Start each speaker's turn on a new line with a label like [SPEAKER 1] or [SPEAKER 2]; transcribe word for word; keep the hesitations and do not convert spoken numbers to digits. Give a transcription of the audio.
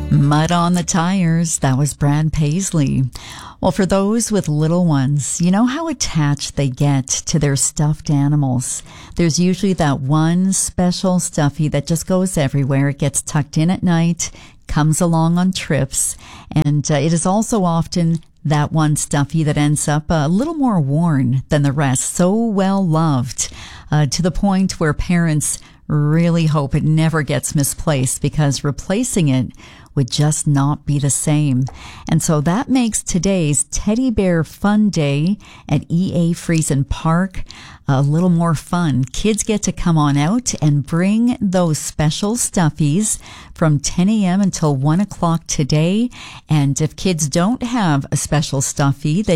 [SPEAKER 1] Mud on the Tires. That was Brad Paisley. Well, for those with little ones, you know how attached they get to their stuffed animals. There's usually that one special stuffy that just goes everywhere. It gets tucked in at night, comes along on trips, and uh, it is also often that one stuffy that ends up a little more worn than the rest. So well loved, uh, to the point where parents really hope it never gets misplaced, because replacing it would just not be the same. And so that makes today's Teddy Bear Fun Day at E A Friesen Park a little more fun. Kids get to come on out and bring those special stuffies from ten a.m. until one o'clock today. And if kids don't have a special stuffy, they